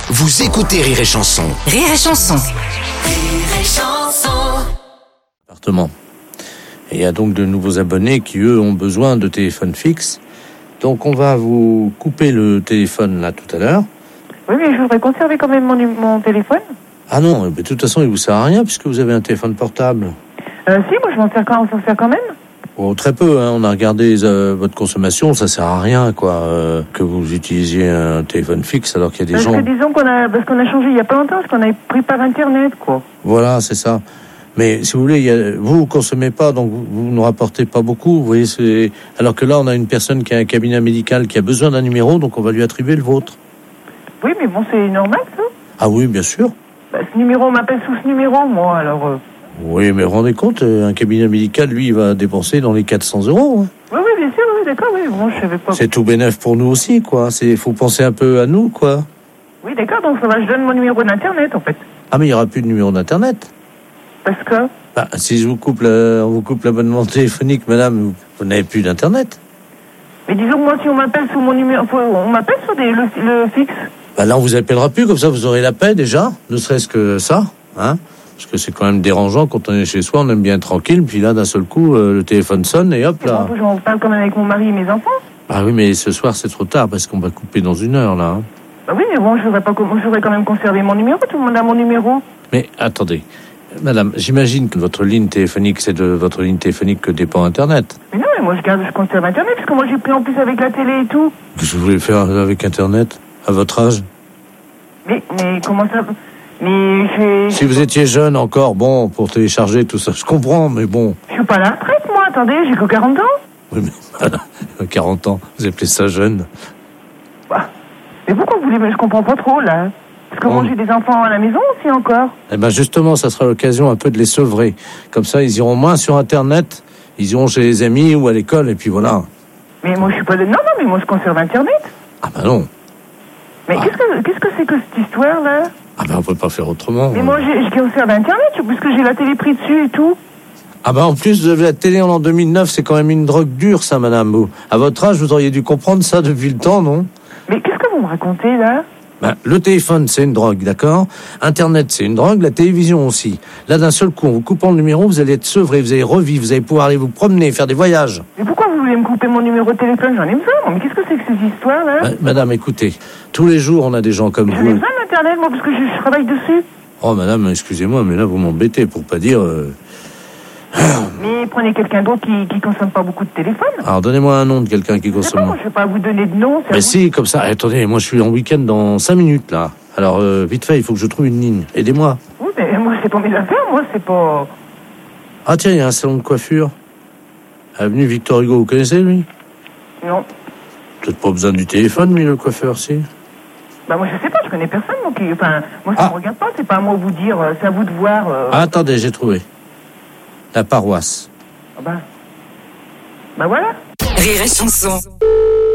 Vous écoutez Rire et Chanson. Rire et Chanson. Rire et Chanson. Appartement. Et il y a donc de nouveaux abonnés qui, eux, ont besoin de téléphone fixe. Donc, on va vous couper le téléphone, là, tout à l'heure. Oui, mais je voudrais conserver quand même mon téléphone. Ah non, mais de toute façon, il vous sert à rien puisque vous avez un téléphone portable. Si, moi je m'en sers quand même. Oh, très peu, hein. On a regardé votre consommation, ça sert à rien, quoi, que vous utilisiez un téléphone fixe alors qu'il y a des gens... Parce que disons parce qu'on a changé il y a pas longtemps, parce qu'on avait pris par Internet, quoi. Voilà, c'est ça. Mais si vous voulez, vous consommez pas, donc vous ne rapportez pas beaucoup, vous voyez, alors que là, on a une personne qui a un cabinet médical qui a besoin d'un numéro, donc on va lui attribuer le vôtre. Oui, mais bon, c'est normal, ça. Ah oui, bien sûr. Ce numéro, on m'appelle sous ce numéro, moi, alors... Oui, mais rendez compte, un cabinet médical, lui, il va dépenser dans les 400 €. Hein. Oui, bien sûr, oui, d'accord, oui. Bon, je savais pas. C'est tout bénef pour nous aussi, quoi. Faut penser un peu à nous, quoi. Oui, d'accord, donc ça va, je donne mon numéro d'Internet, en fait. Ah, mais il n'y aura plus de numéro d'Internet. Parce que... Bah, si on vous coupe l'abonnement téléphonique, madame, vous n'avez plus d'Internet. Mais disons que moi, si on m'appelle sous mon numéro... On m'appelle sur le fixe. Bah là, on vous appellera plus, comme ça, vous aurez la paix, déjà. Ne serait-ce que ça, hein. Parce que c'est quand même dérangeant quand on est chez soi, on aime bien être tranquille, puis là, d'un seul coup, le téléphone sonne et hop là. J'en parle quand même avec mon mari et mes enfants. Ah oui, mais ce soir, c'est trop tard parce qu'on va couper dans 1 heure, là. Hein. Bah oui, mais bon, je voudrais quand même conserver mon numéro, tout le monde a mon numéro. Mais attendez, madame, j'imagine que votre ligne téléphonique, c'est de votre ligne téléphonique que dépend Internet. Mais non, mais moi je conserve Internet, parce que moi j'ai pris en plus avec la télé et tout. Qu'est-ce que vous voulez faire avec Internet, à votre âge? Mais comment ça... Mais si vous étiez jeune encore, bon, pour télécharger tout ça, je comprends, mais bon. Je suis pas à la retraite, moi, attendez, j'ai que 40 ans. Oui, mais voilà, 40 ans, vous appelez ça jeune. Bah, mais pourquoi vous voulez, mais je comprends pas trop, là. Parce que moi, j'ai des enfants à la maison aussi encore. Eh ben, justement, ça sera l'occasion un peu de les sevrer. Comme ça, ils iront moins sur Internet, ils iront chez les amis ou à l'école, et puis voilà. Mais moi, je suis pas de... Non, mais moi, je conserve Internet. Ah ben non. Mais qu'est-ce que c'est que cette histoire-là? Ah ben on peut pas faire autrement. Mais moi je conserve Internet puisque j'ai la télé prise dessus et tout. Ah ben en plus de la télé en 2009, c'est quand même une drogue dure ça, madame. À votre âge, vous auriez dû comprendre ça depuis le temps, non? Mais qu'est-ce que vous me racontez là? Ben, le téléphone c'est une drogue, d'accord? Internet c'est une drogue, la télévision aussi. Là d'un seul coup, en vous coupant le numéro, vous allez être sevré, vous allez revivre, vous allez pouvoir aller vous promener, faire des voyages. Mais pourquoi vous voulez me couper mon numéro de téléphone? J'en ai besoin. Mais qu'est-ce que c'est que ces histoires là? Madame, écoutez, tous les jours on a des gens comme vous. J'en ai besoin d'Internet moi parce que je travaille dessus. Oh madame, excusez-moi, mais là vous m'embêtez pour pas dire... Mais prenez quelqu'un d'autre qui consomme pas beaucoup de téléphone. Alors donnez-moi un nom de quelqu'un qui consomme. Moi je vais pas vous donner de nom. Mais si, comme ça, attendez, moi je suis en week-end dans 5 minutes là. Alors vite fait, il faut que je trouve une ligne. Aidez-moi. Oui, mais moi c'est pas mes affaires, moi c'est pas... Ah tiens, il y a un salon de coiffure. Avenue Victor Hugo, vous connaissez lui? Non. Peut-être pas besoin du téléphone, lui, le coiffeur, si. Bah moi je sais pas, je connais personne. Donc, moi ça me regarde pas, c'est pas à moi de vous dire, c'est à vous de voir. Ah, attendez, j'ai trouvé. La paroisse. Ah bah voilà. Rire et Chanson. Allô ?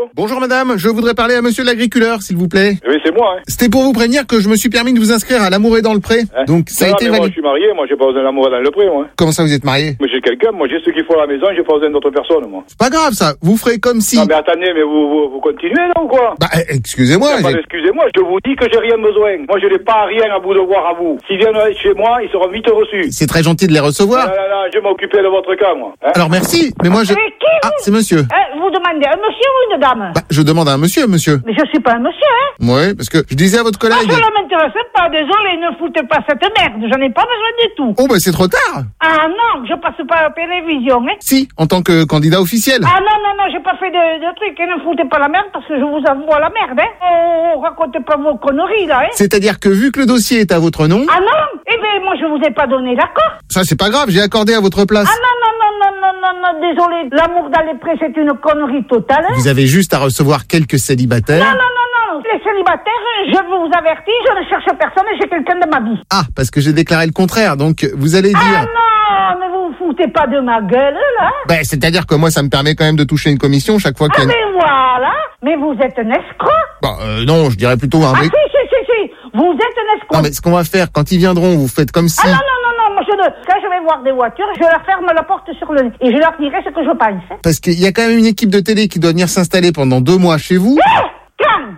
Bonjour madame, je voudrais parler à monsieur l'agriculteur, s'il vous plaît. Oui, c'est moi, hein. C'était pour vous prévenir que je me suis permis de vous inscrire à L'amour est dans le pré. Hein? Donc ça a été Moi, validé. je suis marié, moi, j'ai pas besoin d'amour dans le pré, moi. Comment ça, vous êtes marié? Moi, j'ai quelqu'un, moi, j'ai ce qu'il faut à la maison, j'ai pas besoin d'autres personnes, moi. C'est pas grave ça, vous ferez comme si... Non, mais attendez, mais vous continuez, là, ou quoi? Bah, excusez-moi, Excusez-moi, je vous dis que j'ai rien besoin. Moi, je n'ai pas rien à vous devoir à vous. S'ils viennent chez moi, ils seront vite reçus. c'est très gentil de les recevoir. Non, je vais m'occuper de votre cas, moi. Hein? Alors merci, mais moi je... Mais qui Ah, c'est monsieur. vous demandez un monsieur ou une dame? Bah, je demande à un monsieur. Mais je suis pas un monsieur, hein. Ouais, parce que je disais à votre collègue... Cela m'intéresse pas, désolé, ne foutez pas cette merde, j'en ai pas besoin du tout. Oh bah c'est trop tard. Ah non, je passe pas à la télévision, hein. Si, en tant que candidat officiel. Ah non, j'ai pas fait de trucs, hein. Ne foutez pas la merde parce que je vous envoie la merde, hein. Oh, racontez pas vos conneries, là, hein. C'est-à-dire que vu que le dossier est à votre nom... Ah non, eh ben moi je vous ai pas donné l'accord. Ça c'est pas grave, j'ai accordé à votre place. Ah non, désolé, l'amour dans les prés c'est une connerie totale, hein. Vous avez juste à recevoir quelques célibataires. Non, les célibataires, je vous avertis, je ne cherche personne et j'ai quelqu'un de ma vie. Ah, parce que j'ai déclaré le contraire, donc vous allez dire... Ah non, mais vous vous foutez pas de ma gueule, là. Ben, c'est-à-dire que moi, ça me permet quand même de toucher une commission chaque fois qu'il y a... mais voilà, mais vous êtes un escroc. Bon, non, je dirais plutôt un... Ah si, vous êtes un escroc. Non, mais ce qu'on va faire, quand ils viendront, vous faites comme si... Ah non, moi quand je vais voir des voitures, je leur ferme la porte sur le nez et je leur dirai ce que je pense. Parce qu'il y a quand même une équipe de télé qui doit venir s'installer pendant 2 mois chez vous.